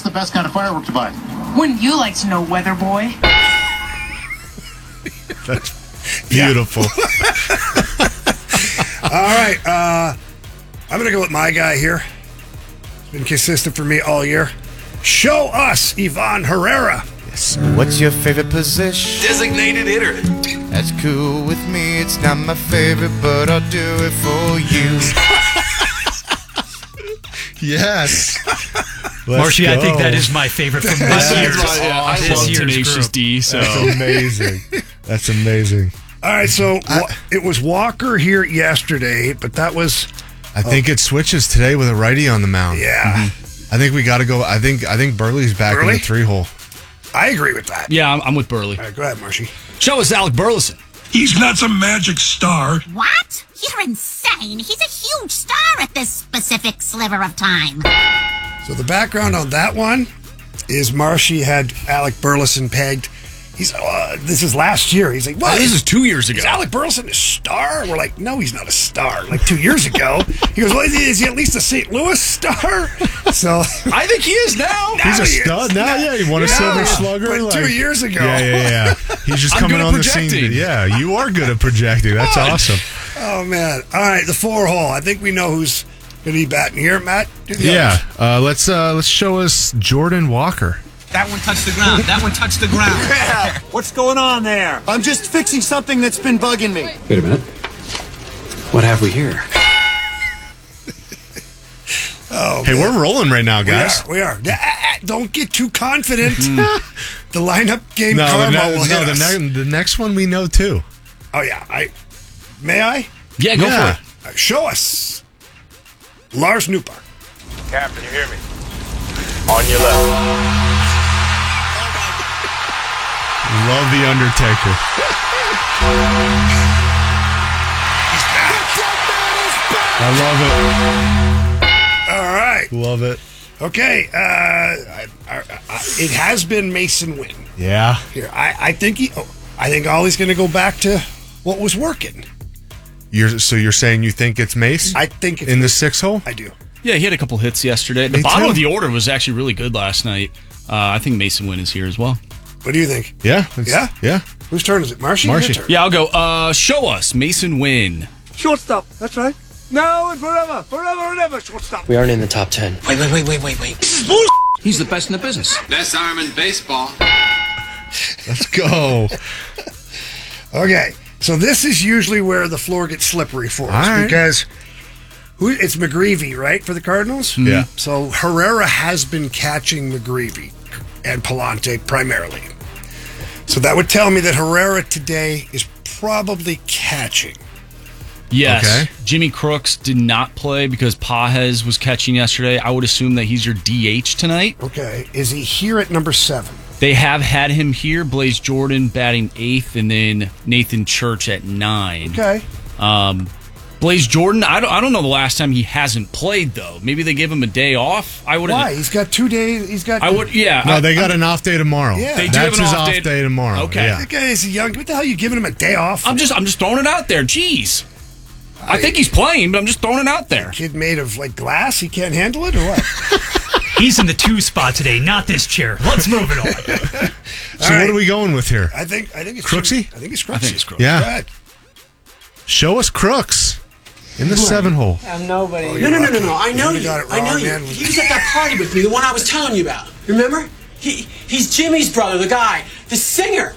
the best kind of firework to buy? Wouldn't you like to know, weather boy? That's beautiful. All right. I'm going to go with my guy here. It's been consistent for me all year. Show us Ivan Herrera. Yes. What's your favorite position? Designated hitter. That's cool with me. It's not my favorite, but I'll do it for you. Yes. Marshy, I think that is my favorite from this year's. I love Tenacious D. So That's amazing. That's amazing. All right, so it was Walker here yesterday, but that was... I think it switches today with a righty on the mound. Yeah. I think we got to go. I think Burley's back in the 3-hole. I agree with that. yeah, I'm with Burley. All right, go ahead, Marshy. Show us Alec Burleson. He's not some magic star. What? You're insane. He's a huge star at this specific sliver of time. So the background on that one is Marshy had Alec Burleson pegged. He's this is last year. He's like, what? This is 2 years ago. Is Alec Burleson a star? We're like, no, he's not a star. Like 2 years ago. He goes, well, is he at least a St. Louis star? So I think he is now. He's a stud now. Yeah, he won a Silver Slugger. But 2 years ago. Yeah. He's just coming on the scene. Yeah, you are good at projecting. That's awesome. Oh, man. All right, the 4-hole. I think we know who's going to be batting here. Matt? Yeah. Let's show us Jordan Walker. That one touched the ground. That one touched the ground. Yeah. What's going on there? I'm just fixing something that's been bugging me. Wait a minute. What have we here? Oh, hey, we're rolling right now, guys. We are. Don't get too confident. The lineup game karma will hit us. The next one we know, too. Oh, yeah. May I? Yeah, go for it. Show us Lars Newpark. Captain, you hear me? On your left. Love the Undertaker. He's back. I love it. All right. Love it. Okay. It has been Mason Wynn. Yeah. Here, I think Ollie's going to go back to what was working. So you're saying you think it's Mace? I think it's in the Mace. 6-hole. I do. Yeah, he had a couple hits yesterday. The bottom of the order was actually really good last night. I think Mason Wynn is here as well. What do you think? Yeah. Yeah. Whose turn is it? Marshy. Yeah, I'll go. Show us Mason Wynn. Shortstop. That's right. Now and forever. Forever and ever. Shortstop. We aren't in the top 10. Wait. This is bullshit. He's the best in the business. Best arm in baseball. Let's go. Okay. So this is usually where the floor gets slippery for us right. because it's McGreevy, right, for the Cardinals? Yeah. So Herrera has been catching McGreevy and Palante primarily. So that would tell me that Herrera today is probably catching. Yes. Okay. Jimmy Crooks did not play because Pajes was catching yesterday. I would assume that he's your DH tonight. Okay. Is he here at number 7? They have had him here. Blaze Jordan batting 8th, and then Nathan Church at 9. Okay. Blaze Jordan, I don't know the last time he hasn't played though. Maybe they give him a day off. Why? He's got 2 days. He's got. No, they got an off day tomorrow. Yeah. They do That's have an his off off day tomorrow. Okay. Yeah. That guy is young. What the hell are you giving him a day off? I'm just throwing it out there. Jeez. I think he's playing, but I'm just throwing it out there. Kid made of like glass. He can't handle it, or what? He's in the 2 spot today, not this chair. Let's move it on. So what are we going with here? I think it's Crooksy? I think it's Crooksy. Yeah. Go ahead. Show us Crooks in the 7-hole. I'm nobody. No. I know you. got it I know wrong, you. man. He was at that party with me, the one I was telling you about. Remember? He's Jimmy's brother, the guy, the singer.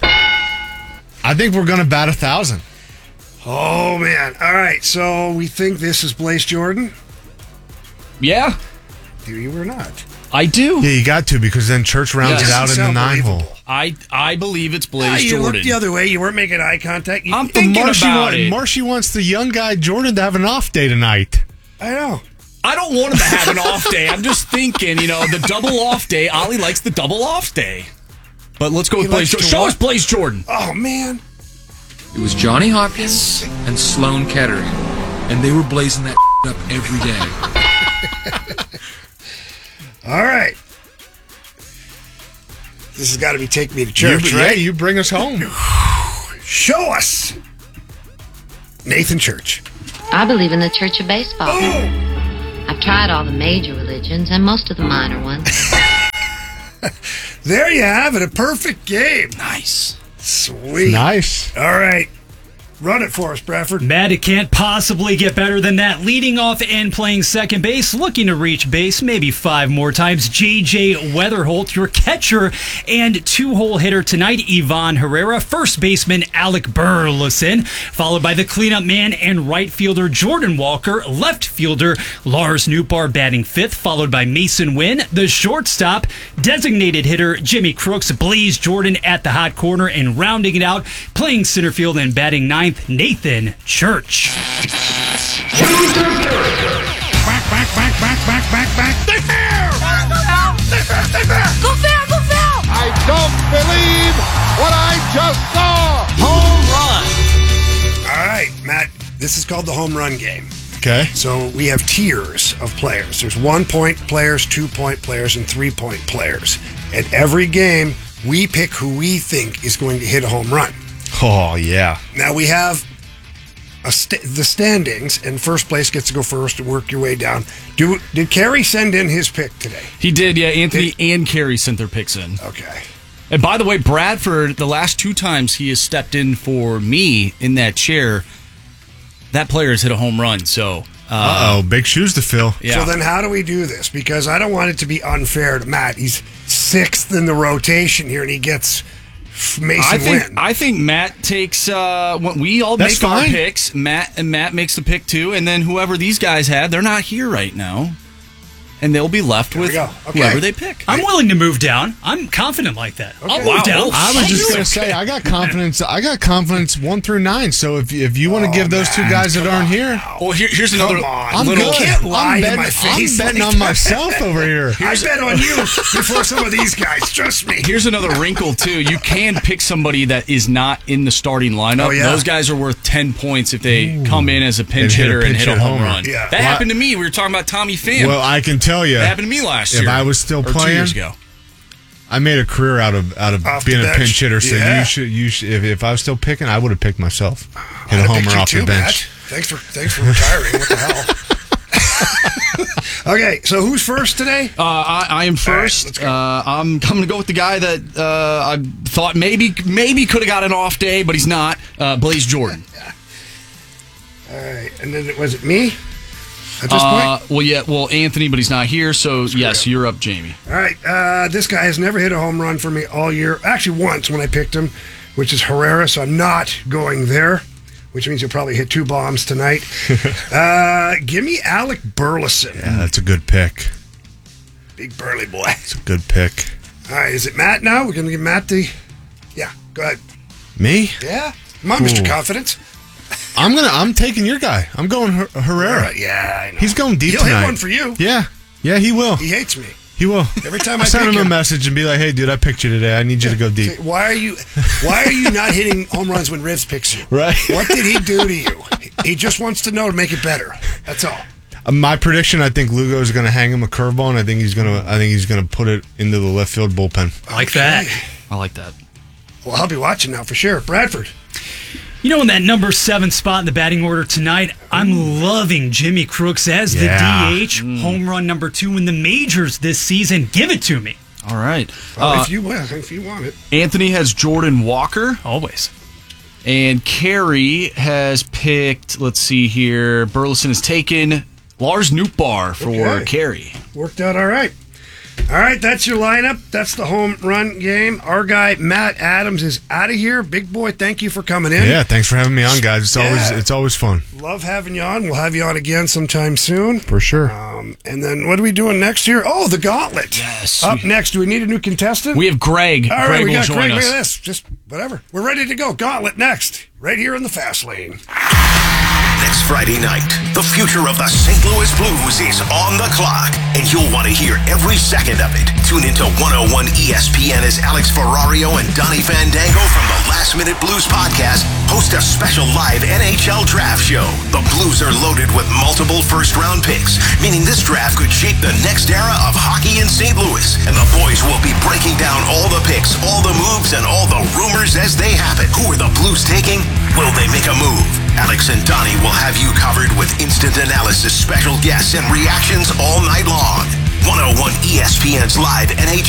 I think we're going to bat 1,000. Oh man! All right, so we think this is Blaze Jordan. Yeah, Do you or not? I do. Yeah, you got to because then Church rounds it out in the 9-hole. I believe it's Blaze You Jordan. looked the other way. You weren't making eye contact. I'm thinking about it. Marshy wants the young guy Jordan to have an off day tonight. I know. I don't want him to have an off day. I'm just thinking, the double off day. Ollie likes the double off day. But let's go with Blaze Jordan. Show us Blaze Jordan. Oh man! It was Johnny Hopkins and Sloan Kettering, and they were blazing that up every day. All right. This has got to be Take Me to Church, right? Yeah, you bring us home. Show us Nathan Church. I believe in the Church of Baseball. I've tried all the major religions and most of the minor ones. There you have it. A perfect game. Nice. Sweet. Nice. All right. Run it for us, Bradford. Matt, it can't possibly get better than that. Leading off and playing second base, looking to reach base maybe 5 more times. J.J. Weatherholt, your catcher and 2-hole hitter tonight, Ivan Herrera. First baseman, Alec Burleson, followed by the cleanup man and right fielder, Jordan Walker. Left fielder, Lars Nootbaar, batting 5th, followed by Mason Wynn. The shortstop, designated hitter, Jimmy Crooks, Blaze Jordan at the hot corner, and rounding it out, playing center field and batting 9th, Nathan Church. Back. Stay fair! Go fair, go fair! I don't believe what I just saw. Home run. All right, Matt, this is called the home run game. Okay. So we have tiers of players. There's 1-point players, 2-point players, and 3-point players. At every game, we pick who we think is going to hit a home run. Oh, yeah. Now we have the standings, and first place gets to go first and work your way down. Did Kerry send in his pick today? He did, yeah. Anthony and Carey sent their picks in. Okay. And by the way, Bradford, the last 2 times he has stepped in for me in that chair, that player has hit a home run. So, big shoes to fill. Yeah. So then how do we do this? Because I don't want it to be unfair to Matt. He's 6th in the rotation here, and he gets Mason Wynn. I think Matt takes when we all That's make our fine. picks. Matt makes the pick too, and then whoever these guys had, they're not here right now, and they'll be left with whoever they pick. I'm willing to move down. I'm confident like that. I'll move down. I was just going to say, I got confidence 1 through 9. So if you want to give those 2 guys that aren't here, Well, here's another. I'm little, good. You can't lie I'm in my face I'm betting like on that. myself over here. I bet on you before some of these guys. Trust me. Here's another wrinkle too. You can pick somebody that is not in the starting lineup. Oh, yeah. Those guys are worth 10 points if they come in as a pinch And hit a hitter and pinch hit a hit home homer. run. Yeah. That happened to me. We were talking about Tommy Pham. Well, I can tell you, that happened to me last year. if I was still or 2 playing, years ago. I made a career out of Off being the a bench. pinch hitter. So Yeah. you should. If I was still picking, I would have picked myself. Hit I'd a have picked homer you off too, the bench. Matt. Thanks for retiring. What the hell? Okay, so who's first today? I am first. let's go. I'm going to go with the guy that I thought maybe could have got an off day, but he's not. Blaze Jordan. All right, and then was it me at this point? Well, Anthony, but he's not here. So yes, you're up, Jamie. All right, this guy has never hit a home run for me all year. Actually, once when I picked him, which is Herrera. So I'm not going there, which means he'll probably hit 2 bombs tonight. Give me Alec Burleson. Yeah, that's a good pick. Big burly boy. It's a good pick. All right, is it Matt now? We're going to give Matt the... Yeah, go ahead. Me? Yeah? Come on, Mr. Confidence. I'm taking your guy. I'm going Herrera. Yeah, I know. He's going deep He'll tonight. hit one for you. Yeah, he will. He hates me. He will. Every time I I'll send pick him a him. message and be like, "Hey, dude, I picked you today. I need you to go deep." Why are you not hitting home runs when Rivs picks you? Right. What did he do to you? He just wants to know to make it better. That's all. My prediction: I think Lugo is going to hang him a curveball, and I think he's going to put it into the left field bullpen. Like that. I like that. Well, I'll be watching now for sure. Bradford. You know, in that number 7 spot in the batting order tonight, I'm loving Jimmy Crooks as the DH. Home run number 2 in the majors this season. Give it to me. All right. If you want it. Anthony has Jordan Walker. Always. And Carey has picked, let's see here, Burleson has taken Lars Nootbaar for Carey. Worked out all right. All right, that's your lineup. That's the home run game. Our guy, Matt Adams, is out of here. Big boy, thank you for coming in. Yeah, thanks for having me on, guys. It's always fun. Love having you on. We'll have you on again sometime soon. For sure. And then what are we doing next here? Oh, the Gauntlet. Yes. Up next, do we need a new contestant? We have Greg. All right, Greg we will got join Greg. us. Look at this. Just whatever. We're ready to go. Gauntlet next, right here in the Fast Lane. Next Friday night, the future of the St. Louis Blues is on the clock, and you'll want to hear every second of it. Tune into 101 ESPN as Alex Ferrario and Donnie Fandango from the Last Minute Blues podcast host a special live NHL draft show. The Blues are loaded with multiple first-round picks, meaning this draft could shape the next era of hockey in St. Louis. And the boys will be breaking down all the picks, all the moves, and all the rumors as they happen. Who are the Blues taking? Will they make a move? Alex and Donnie will have you covered with instant analysis, special guests, and reactions all night long. 101 ESPN's live NHL